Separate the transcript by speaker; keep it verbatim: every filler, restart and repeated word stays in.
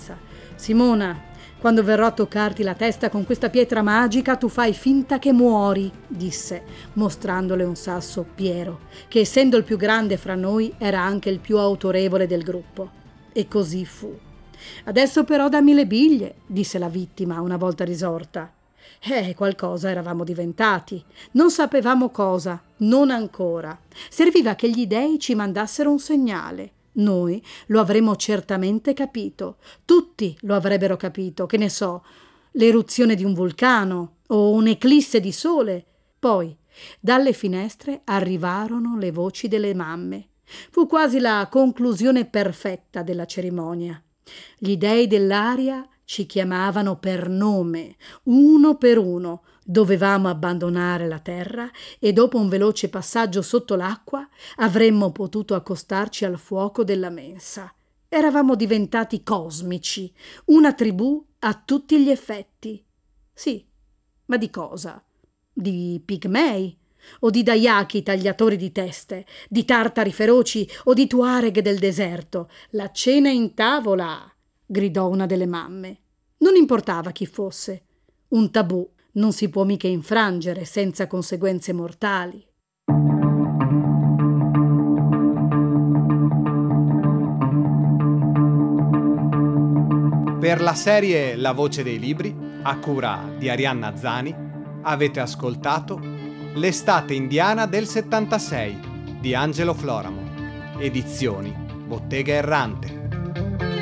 Speaker 1: debolezza. Simona, quando verrò a toccarti la testa con questa pietra magica, tu fai finta che muori, disse, mostrandole un sasso Piero, che essendo il più grande fra noi era anche il più autorevole del gruppo. E così fu. Adesso però dammi le biglie, disse la vittima una volta risorta. Eh, qualcosa eravamo diventati. Non sapevamo cosa, non ancora. Serviva che gli dei ci mandassero un segnale. Noi lo avremmo certamente capito. Tutti lo avrebbero capito, che ne so, l'eruzione di un vulcano o un'eclisse di sole. Poi, dalle finestre arrivarono le voci delle mamme. Fu quasi la conclusione perfetta della cerimonia. Gli dei dell'aria ci chiamavano per nome, uno per uno. Dovevamo abbandonare la terra e dopo un veloce passaggio sotto l'acqua avremmo potuto accostarci al fuoco della mensa. Eravamo diventati cosmici, una tribù a tutti gli effetti. Sì, ma di cosa? Di pigmei? O di daiaki tagliatori di teste, di tartari feroci o di tuareg del deserto? La cena in tavola, gridò una delle mamme. Non importava chi fosse. Un tabù non si può mica infrangere senza conseguenze mortali.
Speaker 2: Per la serie La voce dei libri, a cura di Arianna Zani, avete ascoltato L'estate indiana del settantasei di Angelo Floramo, edizioni Bottega Errante.